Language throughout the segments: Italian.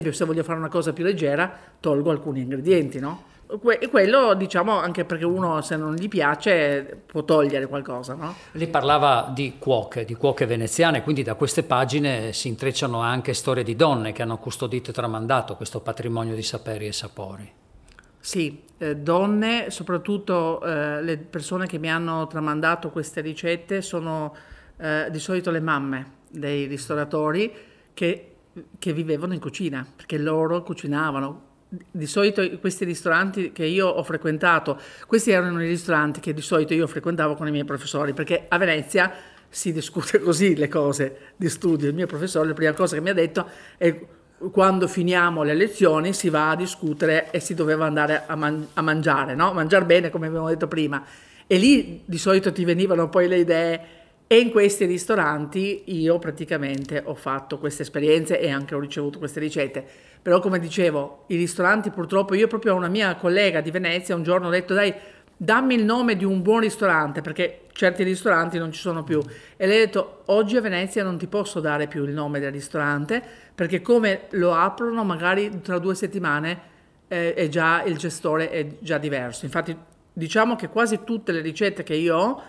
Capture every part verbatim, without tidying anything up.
Se voglio fare una cosa più leggera, tolgo alcuni ingredienti, no? Que- E quello, diciamo, anche perché uno se non gli piace può togliere qualcosa, no? Lei parlava di cuoche, di cuoche veneziane, quindi da queste pagine si intrecciano anche storie di donne che hanno custodito e tramandato questo patrimonio di saperi e sapori. Sì, eh, donne, soprattutto eh, le persone che mi hanno tramandato queste ricette sono eh, di solito le mamme dei ristoratori che, che vivevano in cucina, perché loro cucinavano. Di solito questi ristoranti che io ho frequentato, questi erano i ristoranti che di solito io frequentavo con i miei professori, perché a Venezia si discute così le cose di studio. Il mio professore, la prima cosa che mi ha detto è: quando finiamo le lezioni si va a discutere e si doveva andare a, man- a mangiare, no? Mangiare bene, come abbiamo detto prima. E lì di solito ti venivano poi le idee, e in questi ristoranti io praticamente ho fatto queste esperienze e anche ho ricevuto queste ricette. Però come dicevo, i ristoranti purtroppo, io proprio a una mia collega di Venezia un giorno ho detto: dai, dammi il nome di un buon ristorante, perché certi ristoranti non ci sono più. E lei ha detto: oggi a Venezia non ti posso dare più il nome del ristorante, perché come lo aprono magari tra due settimane eh, è già, il gestore è già diverso. Infatti diciamo che quasi tutte le ricette che io ho,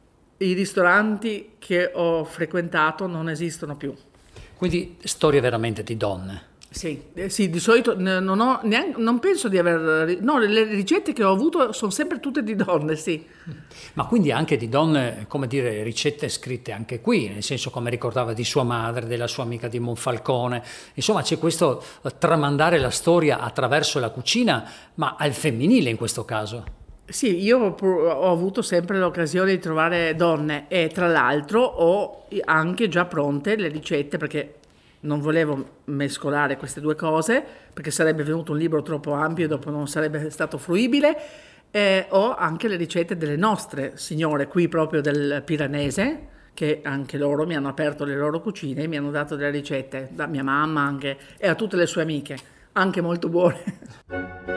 i ristoranti che ho frequentato non esistono più. Quindi storie veramente di donne. Sì, eh, sì, di solito n- non ho neanche, non penso di aver, no, le ricette che ho avuto sono sempre tutte di donne, sì. Ma quindi anche di donne, come dire, ricette scritte anche qui, nel senso come ricordava di sua madre, della sua amica di Monfalcone. Insomma, c'è questo eh, tramandare la storia attraverso la cucina, ma al femminile in questo caso. Sì, io pur- ho avuto sempre l'occasione di trovare donne e tra l'altro ho anche già pronte le ricette, perché non volevo mescolare queste due cose perché sarebbe venuto un libro troppo ampio e dopo non sarebbe stato fruibile. Eh, ho anche le ricette delle nostre signore qui proprio del Piranese, che anche loro mi hanno aperto le loro cucine e mi hanno dato delle ricette, da mia mamma anche e a tutte le sue amiche, anche molto buone.